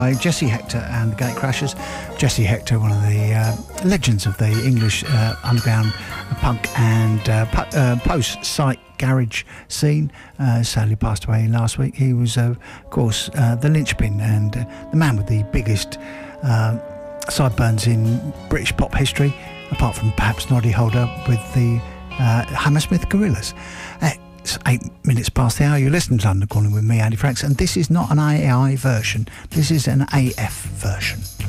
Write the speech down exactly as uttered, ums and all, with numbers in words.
By Jesse Hector and the Gatecrashers. Jesse Hector, one of the uh, legends of the English uh, underground punk and uh, pu- uh, post-site garage scene, uh, sadly passed away last week. He was, uh, of course, uh, the linchpin and uh, the man with the biggest uh, sideburns in British pop history, apart from perhaps Noddy Holder with the uh, Hammersmith Gorillas. Uh, It's eight minutes past the hour. You're listening to London Calling with me, Andy Franks, and this is not an A I version. This is an A F version.